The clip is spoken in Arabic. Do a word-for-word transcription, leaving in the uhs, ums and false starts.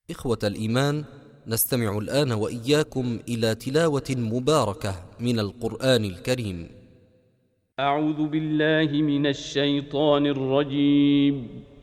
إخوة الإيمان، نستمع الآن وإياكم إلى تلاوة مباركة من القرآن الكريم. أعوذ بالله من الشيطان الرجيم.